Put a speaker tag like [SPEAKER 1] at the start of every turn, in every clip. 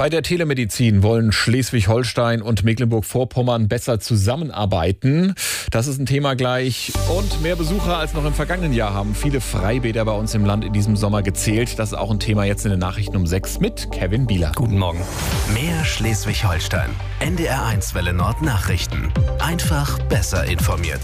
[SPEAKER 1] Bei der Telemedizin wollen Schleswig-Holstein und Mecklenburg-Vorpommern besser zusammenarbeiten. Das ist ein Thema gleich. Und mehr Besucher als noch im vergangenen Jahr haben viele Freibäder bei uns im Land in diesem Sommer gezählt. Das ist auch ein Thema jetzt in den Nachrichten um 6 mit Kevin Bieler.
[SPEAKER 2] Guten Morgen.
[SPEAKER 3] Mehr Schleswig-Holstein. NDR1 Welle Nord Nachrichten. Einfach besser informiert.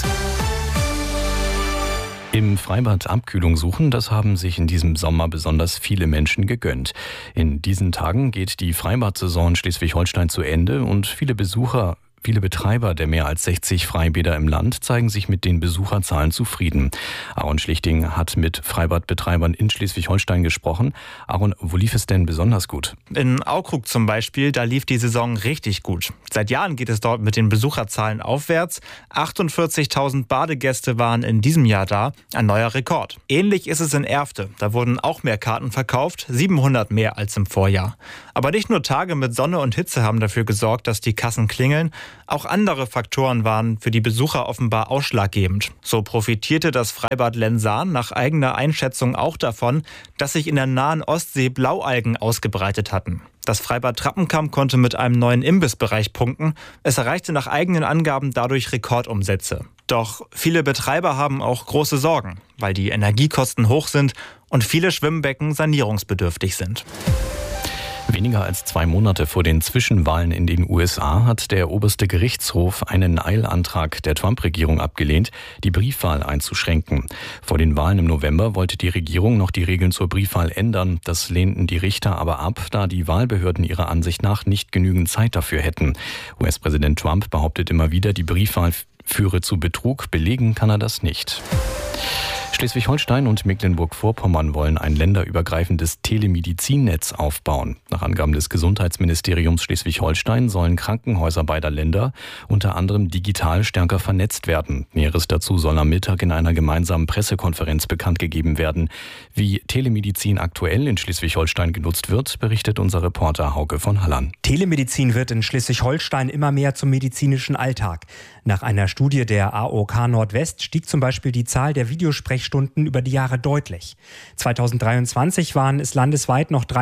[SPEAKER 2] Im Freibad Abkühlung suchen, das haben sich in diesem Sommer besonders viele Menschen gegönnt. In diesen Tagen geht die Freibad-Saison Schleswig-Holstein zu Ende und viele Betreiber der mehr als 60 Freibäder im Land zeigen sich mit den Besucherzahlen zufrieden. Aaron Schlichting hat mit Freibadbetreibern in Schleswig-Holstein gesprochen. Aaron, wo lief es denn besonders gut?
[SPEAKER 4] In Aukrug zum Beispiel, da lief die Saison richtig gut. Seit Jahren geht es dort mit den Besucherzahlen aufwärts. 48.000 Badegäste waren in diesem Jahr da, ein neuer Rekord. Ähnlich ist es in Erfte. Da wurden auch mehr Karten verkauft, 700 mehr als im Vorjahr. Aber nicht nur Tage mit Sonne und Hitze haben dafür gesorgt, dass die Kassen klingeln. Auch andere Faktoren waren für die Besucher offenbar ausschlaggebend. So profitierte das Freibad Lensahn nach eigener Einschätzung auch davon, dass sich in der nahen Ostsee Blaualgen ausgebreitet hatten. Das Freibad Trappenkamp konnte mit einem neuen Imbissbereich punkten. Es erreichte nach eigenen Angaben dadurch Rekordumsätze. Doch viele Betreiber haben auch große Sorgen, weil die Energiekosten hoch sind und viele Schwimmbecken sanierungsbedürftig sind.
[SPEAKER 2] Weniger als 2 Monate vor den Zwischenwahlen in den USA hat der oberste Gerichtshof einen Eilantrag der Trump-Regierung abgelehnt, die Briefwahl einzuschränken. Vor den Wahlen im November wollte die Regierung noch die Regeln zur Briefwahl ändern. Das lehnten die Richter aber ab, da die Wahlbehörden ihrer Ansicht nach nicht genügend Zeit dafür hätten. US-Präsident Trump behauptet immer wieder, die Briefwahl führe zu Betrug. Belegen kann er das nicht. Schleswig-Holstein und Mecklenburg-Vorpommern wollen ein länderübergreifendes Telemedizinnetz aufbauen. Nach Angaben des Gesundheitsministeriums Schleswig-Holstein sollen Krankenhäuser beider Länder unter anderem digital stärker vernetzt werden. Näheres dazu soll am Mittag in einer gemeinsamen Pressekonferenz bekannt gegeben werden. Wie Telemedizin aktuell in Schleswig-Holstein genutzt wird, berichtet unser Reporter Hauke von Halland.
[SPEAKER 5] Telemedizin wird in Schleswig-Holstein immer mehr zum medizinischen Alltag. Nach einer Studie der AOK Nordwest stieg zum Beispiel die Zahl der Videosprechstunden über die Jahre deutlich. 2023 waren es landesweit noch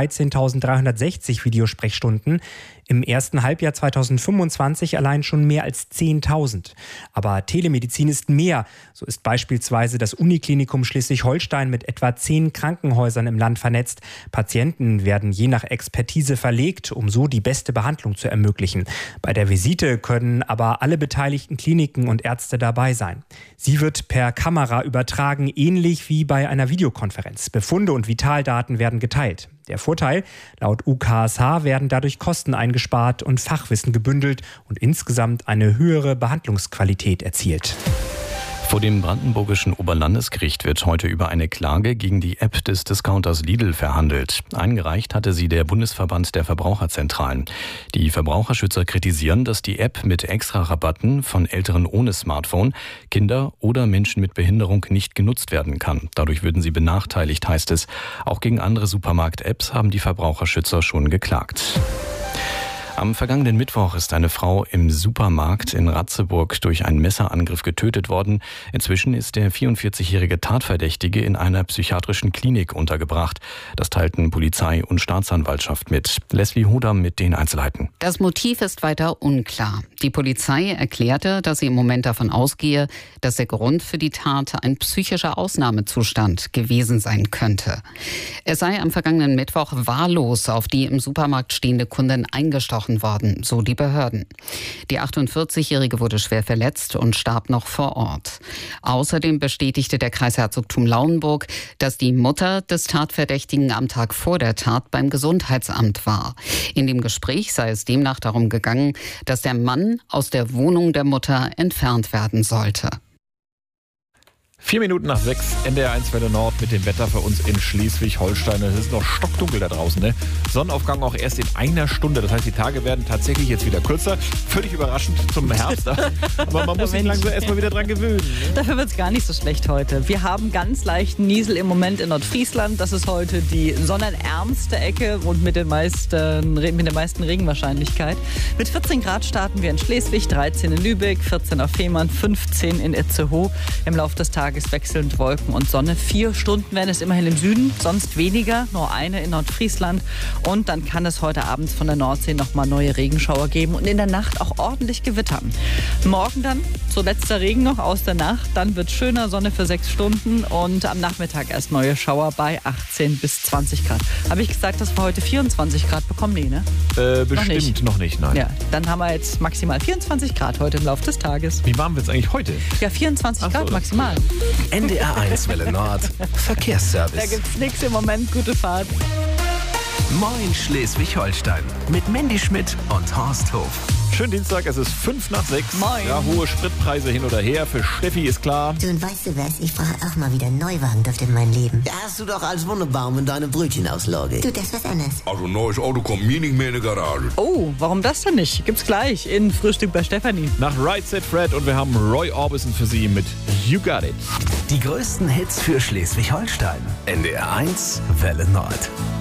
[SPEAKER 5] 13.360 Videosprechstunden. Im ersten Halbjahr 2025 allein schon mehr als 10.000. Aber Telemedizin ist mehr. So ist beispielsweise das Uniklinikum Schleswig-Holstein mit etwa 10 Krankenhäusern im Land vernetzt. Patienten werden je nach Expertise verlegt, um so die beste Behandlung zu ermöglichen. Bei der Visite können aber alle beteiligten Kliniken und Ärzte dabei sein. Sie wird per Kamera übertragen, ähnlich wie bei einer Videokonferenz. Befunde und Vitaldaten werden geteilt. Der Vorteil: laut UKSH werden dadurch Kosten eingespart und Fachwissen gebündelt und insgesamt eine höhere Behandlungsqualität erzielt.
[SPEAKER 2] Vor dem brandenburgischen Oberlandesgericht wird heute über eine Klage gegen die App des Discounters Lidl verhandelt. Eingereicht hatte sie der Bundesverband der Verbraucherzentralen. Die Verbraucherschützer kritisieren, dass die App mit Extra-Rabatten von Älteren ohne Smartphone, Kinder oder Menschen mit Behinderung nicht genutzt werden kann. Dadurch würden sie benachteiligt, heißt es. Auch gegen andere Supermarkt-Apps haben die Verbraucherschützer schon geklagt. Am vergangenen Mittwoch ist eine Frau im Supermarkt in Ratzeburg durch einen Messerangriff getötet worden. Inzwischen ist der 44-jährige Tatverdächtige in einer psychiatrischen Klinik untergebracht. Das teilten Polizei und Staatsanwaltschaft mit. Leslie Hodam mit den Einzelheiten.
[SPEAKER 6] Das Motiv ist weiter unklar. Die Polizei erklärte, dass sie im Moment davon ausgehe, dass der Grund für die Tat ein psychischer Ausnahmezustand gewesen sein könnte. Es sei am vergangenen Mittwoch wahllos auf die im Supermarkt stehende Kundin eingestochen worden, so die Behörden. Die 48-Jährige wurde schwer verletzt und starb noch vor Ort. Außerdem bestätigte der Kreisherzogtum Lauenburg, dass die Mutter des Tatverdächtigen am Tag vor der Tat beim Gesundheitsamt war. In dem Gespräch sei es demnach darum gegangen, dass der Mann aus der Wohnung der Mutter entfernt werden sollte.
[SPEAKER 1] 4 Minuten nach 6, NDR1 Welle Nord mit dem Wetter für uns in Schleswig-Holstein. Es ist noch stockdunkel da draußen, ne? Sonnenaufgang auch erst in einer Stunde. Das heißt, die Tage werden tatsächlich jetzt wieder kürzer. Völlig überraschend zum Herbst. Aber man muss sich langsam erstmal wieder dran gewöhnen. Ne?
[SPEAKER 7] Dafür wird es gar nicht so schlecht heute. Wir haben ganz leichten Niesel im Moment in Nordfriesland. Das ist heute die sonnenärmste Ecke und mit der meisten Regenwahrscheinlichkeit. Mit 14 Grad starten wir in Schleswig, 13 in Lübeck, 14 auf Fehmarn, 15 in Itzehoe. Im Laufe des Tages Tages wechselnd Wolken und Sonne. 4 Stunden werden es immerhin im Süden, sonst weniger, nur eine in Nordfriesland. Und dann kann es heute Abend von der Nordsee nochmal neue Regenschauer geben und in der Nacht auch ordentlich gewittern. Morgen dann so letzter Regen noch aus der Nacht, dann wird schöner, Sonne für 6 Stunden und am Nachmittag erst neue Schauer bei 18 bis 20 Grad. Habe ich gesagt, dass wir heute 24 Grad bekommen? Nee, ne?
[SPEAKER 1] Bestimmt noch nicht, nein.
[SPEAKER 7] Ja, dann haben wir jetzt maximal 24 Grad heute im Laufe des Tages.
[SPEAKER 1] Wie warm wird es eigentlich heute?
[SPEAKER 7] Ja, 24 Grad maximal.
[SPEAKER 3] NDR 1 Welle Nord. Verkehrsservice.
[SPEAKER 7] Da gibt's nichts im Moment. Gute Fahrt.
[SPEAKER 3] Moin Schleswig-Holstein. Mit Mandy Schmidt und Horst Hof.
[SPEAKER 1] Schönen Dienstag, es ist 5:05.
[SPEAKER 7] Moin.
[SPEAKER 1] Ja, hohe Spritpreise hin oder her. Für Steffi ist klar.
[SPEAKER 8] Du, und weißt du was? Ich brauche auch mal wieder einen Neuwagen in mein Leben.
[SPEAKER 9] Da hast du doch als Wunderbaum in deine Brötchenauslage.
[SPEAKER 8] Du, das ist was anderes.
[SPEAKER 10] Also ein neues Auto kommt mir nicht mehr in die Garage.
[SPEAKER 7] Oh, warum das denn nicht? Gibt's gleich in Frühstück bei Stefanie.
[SPEAKER 1] Nach Right Set Fred und wir haben Roy Orbison für Sie mit You Got It.
[SPEAKER 3] Die größten Hits für Schleswig-Holstein. NDR 1 Welle Nord.